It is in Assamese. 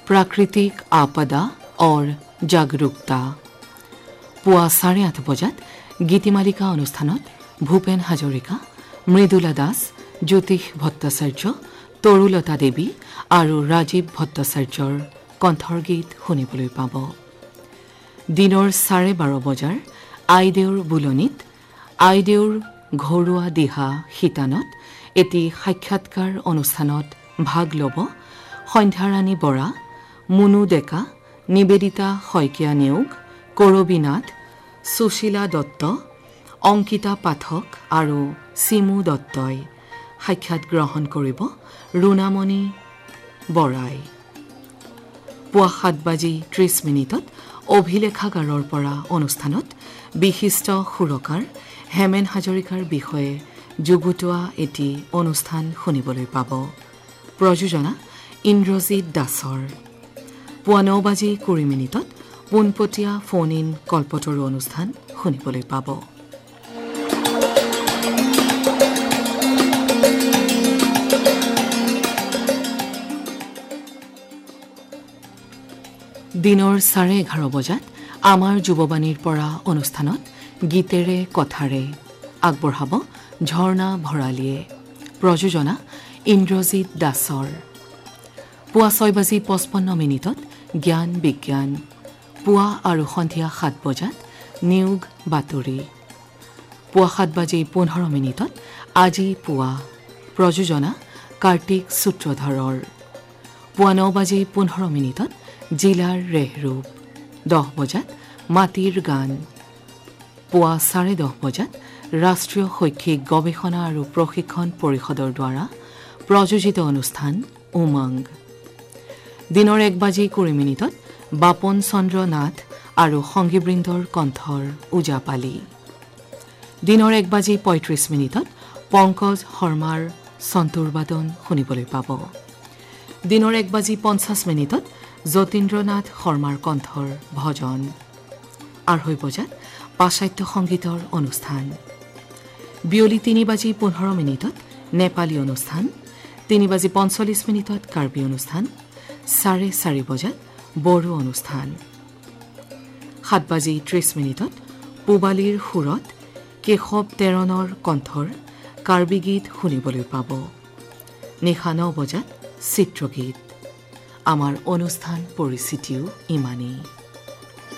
प्राकृतिक आपदा और जागरूकता। पुआ 8:30 बजात गीतिमालिका অনুষ্ঠানত ভূপেন হাজৰিকা, মৃদুলা দাস, জ্যোতিষ ভট্টাচাৰ্য, তৰুলতা দেৱী আৰু ৰাজীৱ ভট্টাচাৰ্যৰ কণ্ঠৰ গীত শুনিবলৈ পাব। দিনৰ 12:30 বজাৰ আইদেউৰ বুলনিত আইদেউৰ ঘৰুৱা দিহা শীতানত এটি সাক্ষাৎকাৰ অনুষ্ঠানত ভাগ ল'ব সন্ধ্যাৰাণী বৰা, মুনু ডেকা, নিবেদিতা শইকীয়া নেওগ, কৰবী নাথ, সুশীলা দত্ত, অংকিতা পাঠক আৰু চিমু দত্তই। সাক্ষাৎ গ্ৰহণ কৰিব ৰুণামণি বৰাই। পুৱা 7:30 অভিলেখাগাৰৰ পৰা অনুষ্ঠানত বিশিষ্ট সুৰকাৰ হেমেন হাজৰিকাৰ বিষয়ে যুগুতোৱা এটি অনুষ্ঠান শুনিবলৈ পাব। প্ৰযোজনা ইন্দ্ৰজিৎ দাসৰ। পুৱা 9:20 পোনপটীয়া ফোন ইন কল্পতৰু অনুষ্ঠান শুনিবলৈ পাব। দিনৰ 11:30 বজাত আমাৰ যুৱবাণীৰ পৰা অনুষ্ঠানত গীতেৰে কথাৰে আগবঢ়াব ঝৰ্ণা ভৰালীয়ে। প্ৰযোজনা ইন্দ্ৰজিৎ দাসৰ। পুৱা 6:55 জ্ঞান বিজ্ঞান। পুৱা আৰু সন্ধিয়া 7 বজাত নিয়োগ বাতৰি। পুৱা 7:15 আজি পুৱা। প্ৰযোজনা কাৰ্তিক সূত্ৰধৰৰ। পুৱা 9:15 জিলাৰ ৰেহৰূপ। 10 বজাত মাটিৰ গান। পুৱা 10:30 বজাত ৰাষ্ট্ৰীয় শৈক্ষিক গৱেষণা আৰু প্ৰশিক্ষণ পৰিষদৰ দ্বাৰা প্ৰযোজিত অনুষ্ঠান উমংগ। দিনৰ 1:20 বাপন চন্দ্ৰ নাথ আৰু সংগীবৃন্দৰ কণ্ঠৰ ওজাপালি। দিনৰ 1:35 পংকজ শৰ্মাৰ সন্তুৰবাদন শুনিবলৈ পাব। দিনৰ 1:50 যতীন্দ্ৰ নাথ শৰ্মাৰ কণ্ঠৰ ভজন। 2:30 বজাত পাশ্চাত্য সংগীতৰ অনুষ্ঠান। বিয়লি 3:15 নেপালী অনুষ্ঠান। 3:45 কাৰ্বি অনুষ্ঠান। 4:30 বজাত বড়ো অনুষ্ঠান। 7:30 পূবালীৰ সুৰত কেশৱ তেৰণৰ কণ্ঠৰ কাৰ্বি গীত শুনিবলৈ পাব। নিশা 9 বজাত চিত্ৰগীত। আমাৰ অনুষ্ঠান পৰিস্থিতিও ইমানেই।